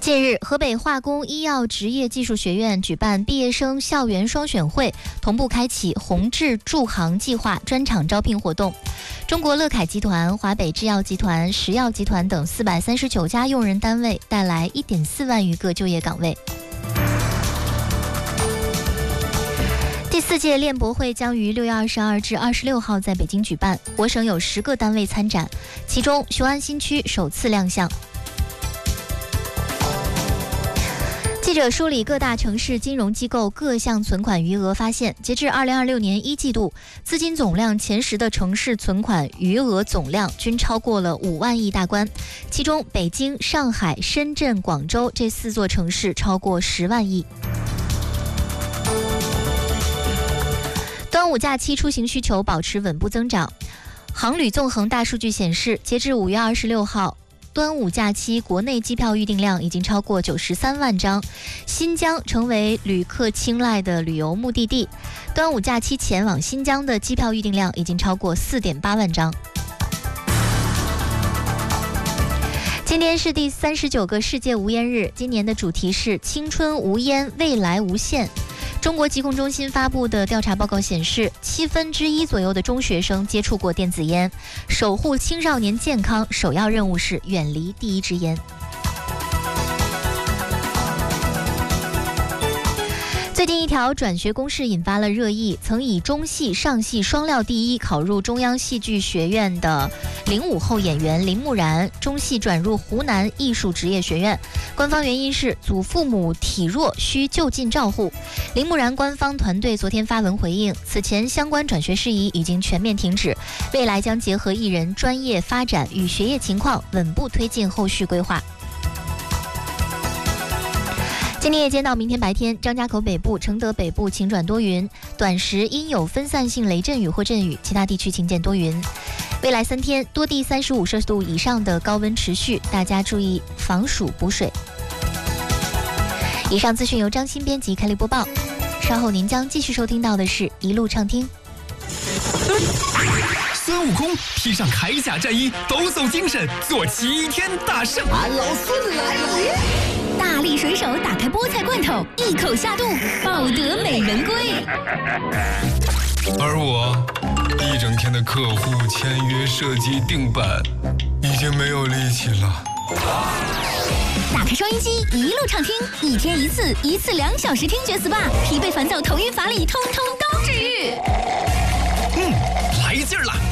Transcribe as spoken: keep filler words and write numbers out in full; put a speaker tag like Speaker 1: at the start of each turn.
Speaker 1: 近日，河北化工医药职业技术学院举办毕业生校园双选会，同步开启宏志助行计划专场招聘活动。中国乐凯集团、华北制药集团、石药集团等四百三十九家用人单位带来一点四万余个就业岗位。第四届练博会将于六月二十二至二十六号在北京举办，我省有十个单位参展，其中雄安新区首次亮相。记者梳理各大城市金融机构各项存款余额，发现，截至二零二六年一季度，资金总量前十的城市存款余额总量均超过了五万亿大关，其中北京、上海、深圳、广州这四座城市超过十万亿。端午假期出行需求保持稳步增长，航旅纵横大数据显示，截至五月二十六号。端午假期国内机票预订量已经超过九十三万张，新疆成为旅客青睐的旅游目的地。端午假期前往新疆的机票预订量已经超过四点八万张。今天是第三十九个世界无烟日，今年的主题是青春无烟，未来无限。中国疾控中心发布的调查报告显示，七分之一左右的中学生接触过电子烟。守护青少年健康，首要任务是远离第一支烟。最近一条转学公示引发了热议，曾以中戏、上戏双料第一考入中央戏剧学院的零五后演员林木然，中戏转入湖南艺术职业学院，官方原因是祖父母体弱需就近照护。林木然官方团队昨天发文回应，此前相关转学事宜已经全面停止，未来将结合艺人专业发展与学业情况，稳步推进后续规划。今天夜间到明天白天，张家口北部、承德北部晴转多云，短时阴有分散性雷阵雨或阵雨，其他地区晴见多云。未来三天，多地三十五摄氏度以上的高温持续，大家注意防暑补水。以上资讯由张欣编辑、开立播报，稍后您将继续收听到的是一路畅听。
Speaker 2: 孙悟空披上铠甲战衣，抖擞精神，做齐天大圣。
Speaker 3: 俺老孙来了！
Speaker 4: 大力水手打开菠菜罐头，一口下肚，抱得美人归。
Speaker 2: 而我一整天的客户签约、设计、定版，已经没有力气了。
Speaker 4: 打开收音机，一路畅听，一天一次，一次两小时听觉 S P A， 疲惫烦躁、头晕乏力，通通都治愈。
Speaker 2: 嗯，来劲儿了！